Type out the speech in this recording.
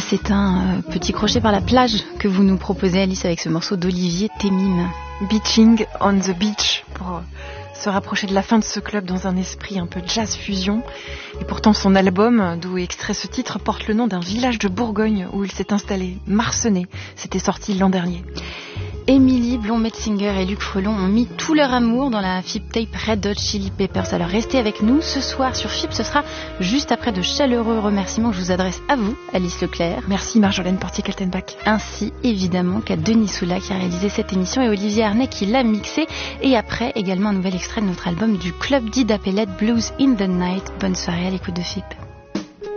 C'est un petit crochet par la plage que vous nous proposez, Alice, avec ce morceau d'Olivier Temim. Beaching on the beach, pour se rapprocher de la fin de ce club dans un esprit un peu jazz fusion. Et pourtant son album, d'où est extrait ce titre, porte le nom d'un village de Bourgogne où il s'est installé, Marcenay. C'était sorti l'an dernier. Émilie Blond-Metzinger et Luc Frelon ont mis tout leur amour dans la FIP tape Red Hot Chili Peppers. Alors restez avec nous ce soir sur FIP, ce sera juste après de chaleureux remerciements que je vous adresse à vous, Alice Leclerc. Merci Marjolaine Portier-Kaltenbach. Ainsi évidemment qu'à Denis Soula qui a réalisé cette émission et Olivier Arnay qui l'a mixé. Et après également un nouvel extrait de notre album du Club d'Ida Pellet, Blues in the Night. Bonne soirée à l'écoute de FIP.